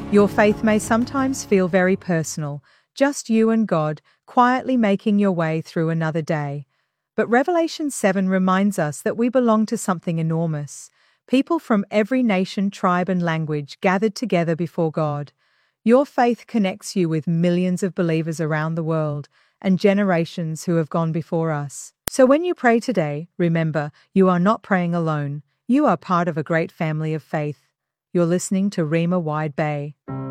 Your faith may sometimes feel very personal, just you and God, quietly making your way through another day. But Revelation 7 reminds us that we belong to something enormous. People from every nation, tribe, and language gathered together before God. Your faith connects you with millions of believers around the world and generations who have gone before us. So when you pray today, remember, you are not praying alone. You are part of a great family of faith. You're listening to Rhema Wide Bay.